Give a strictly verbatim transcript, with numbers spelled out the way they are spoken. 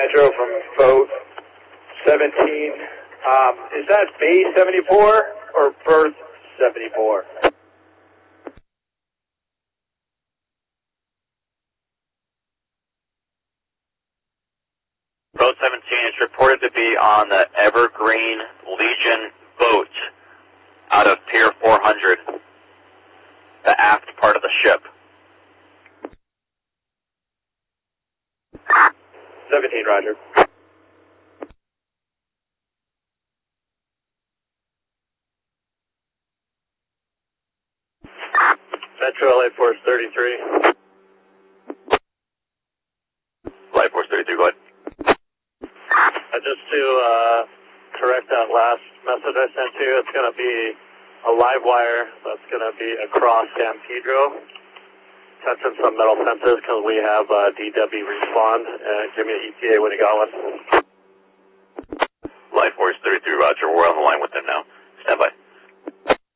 Metro from boat seventeen. Um, is that Bay seventy-four or berth seventy-four? Boat seventeen is reported to be on the Evergreen Legion boat out of Pier four hundred, the aft part of the ship. seventeen, roger. Metro Light Force thirty-three. Light Force thirty-three, go ahead. Uh, just to uh, correct that last message I sent you, it's going to be a live wire that's going to be across San Pedro, touching some metal fences because we have uh, D W respond. Uh, give me an E T A when you got one. Light Force thirty-three, roger. We're on the line with them now.